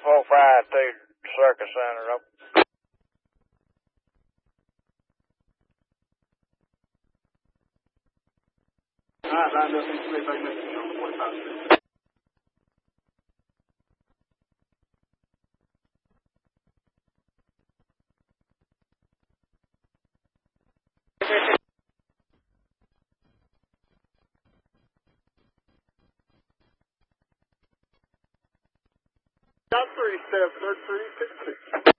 452 Circus Center. Over. All right, lined up in 3 minutes on the 45. Top 3, 7, 33, 66.